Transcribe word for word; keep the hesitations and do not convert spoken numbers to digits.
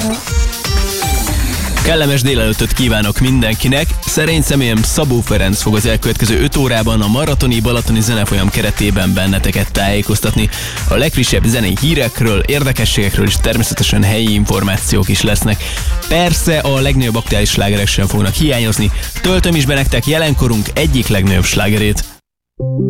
Kellemes délelőttöt kívánok mindenkinek! Szerény személyem Szabó Ferenc fog az elkövetkező öt órában a Maratoni Balatoni Zenefolyam keretében benneteket tájékoztatni. A legfrissebb zenei hírekről, érdekességekről és természetesen helyi információk is lesznek. Persze a legnagyobb aktuális slágerek sem fognak hiányozni. Töltöm is be nektek jelenkorunk egyik legnagyobb slágerét.